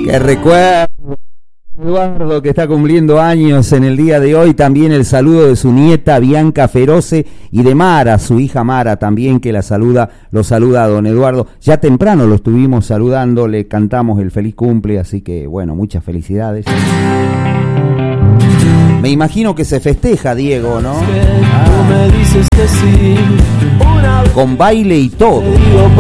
Que recuerdo Eduardo, que está cumpliendo años en el día de hoy. También el saludo de su nieta Bianca Feroce y de Mara, su hija Mara también, que lo saluda a don Eduardo. Ya temprano lo estuvimos saludando, le cantamos el feliz cumple, así que bueno, muchas felicidades. Me imagino que se festeja, Diego, ¿no? Con baile y todo.